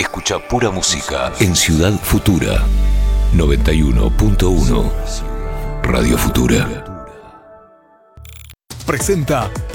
escucha pura música en Ciudad Futura 91.1 Radio Futura. Presenta